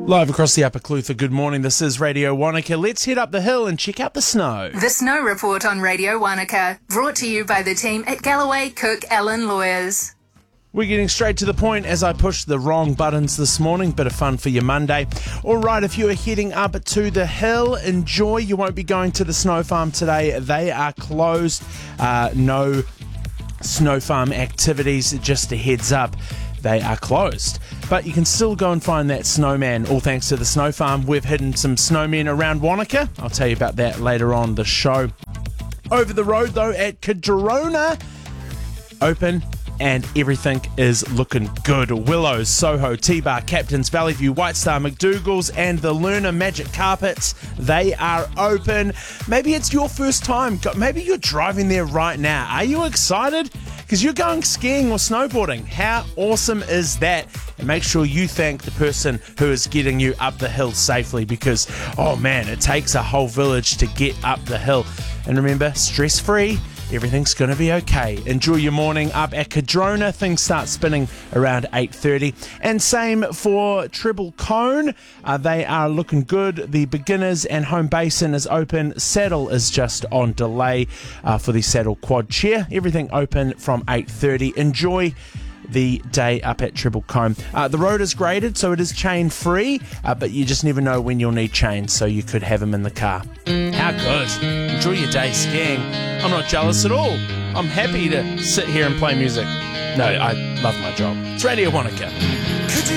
Live across the Upper Clutha, good morning. This is Radio Wanaka. Let's head up the hill and check out the snow. The Snow Report on Radio Wanaka, brought to you by the team at Galloway Cook Allen Lawyers. We're getting straight to the point as I pushed the wrong buttons this morning. Bit of fun for your Monday. All right, if you are heading up to the hill, enjoy. You won't be going to the snow farm today. They are closed. No snow farm activities, just a heads up. They are closed. But you can still go and find that snowman, all thanks to the snow farm. We've hidden some snowmen around Wanaka. I'll tell you about that later on the show. Over the road, though, at Cardrona, open and everything is looking good. Willows, Soho, T-Bar, Captains, Valley View, White Star, McDougall's and the Lerner Magic Carpets, they are open. Maybe it's your first time. Maybe you're driving there right now. Are you excited? Because you're going skiing or snowboarding. How awesome is that? And make sure you thank the person who is getting you up the hill safely because, oh man, it takes a whole village to get up the hill. And remember, stress-free. Everything's going to be okay. Enjoy your morning up at Cardrona. Things start spinning around 8:30. And same for Treble Cone. They are looking good. The beginners and home basin is open. Saddle is just on delay for the saddle quad chair. Everything open from 8:30. Enjoy the day up at Treble Cone. The road is graded, so it is chain free, but you just never know when you'll need chains, so you could have them in the car. How good. Enjoy your day skiing. I'm not jealous at all. I'm happy to sit here and play music. No, I love my job. It's Radio Wanaka.